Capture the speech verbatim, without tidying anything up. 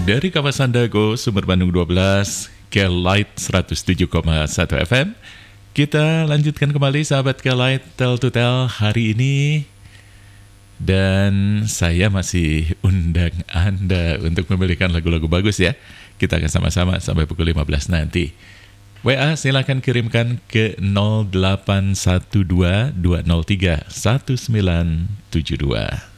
Dari kawasan Dago, Sumber Bandung dua belas, K-Light seratus tujuh koma satu F M. Kita lanjutkan kembali sahabat K-Light Tell to Tell hari ini. Dan saya masih undang Anda untuk memilihkan lagu-lagu bagus ya. Kita akan sama-sama sampai pukul lima belas nanti. W A silakan kirimkan ke nol delapan satu dua dua nol tiga satu sembilan tujuh dua.